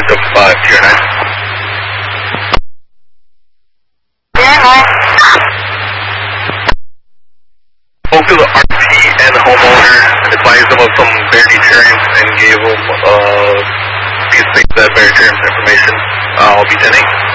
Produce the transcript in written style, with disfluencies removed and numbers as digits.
to TR9. Spoke to the RP and the homeowner, advised them of some bear deterrence and gave them these things that bear deterrence information. I'll be 10-8.